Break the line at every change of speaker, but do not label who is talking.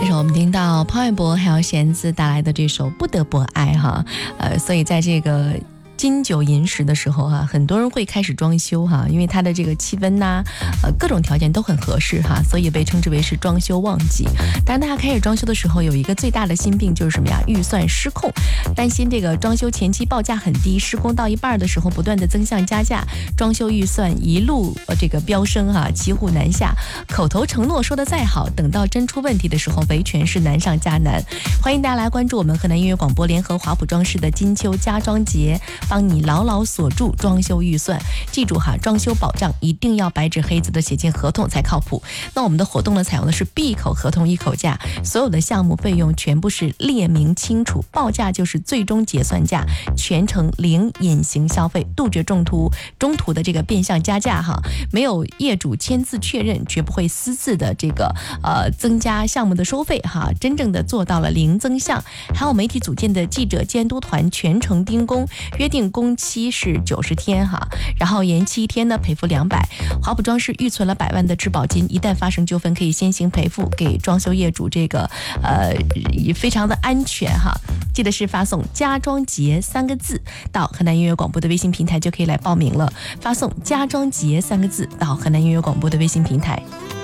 这首我们听到潘玮柏还有弦子带来的这首《不得不爱》哈，所以在这个金九银十的时候哈，很多人会开始装修哈，因为它的这个气温呐，各种条件都很合适哈，所以被称之为是装修旺季。当然，大家开始装修的时候，有一个最大的心病就是什么呀？预算失控，担心这个装修前期报价很低，施工到一半的时候不断的增项加价，装修预算一路这个飙升哈，骑虎难下。口头承诺说的再好，等到真出问题的时候，维权是难上加难。欢迎大家来关注我们河南音乐广播联合华普装饰的金秋家装节，帮你牢牢锁住装修预算。记住哈，装修保障一定要白纸黑字的写进合同才靠谱。那我们的活动呢，采用的是 B 口合同一口价，所有的项目费用全部是列明清楚，报价就是最终结算价，全程零隐形消费，杜绝中途的这个变相加价哈，没有业主签字确认，绝不会私自的这个增加项目的收费哈，真正的做到了零增项。还有媒体组建的记者监督团全程盯工，约定工期是90天哈，然后延期1天呢赔付200。华普装饰预存了100万的质保金，一旦发生纠纷可以先行赔付给装修业主，这个非常的安全哈。记得是发送家装节3个字到河南音乐广播的微信平台就可以来报名了，发送家装节3个字到河南音乐广播的微信平台。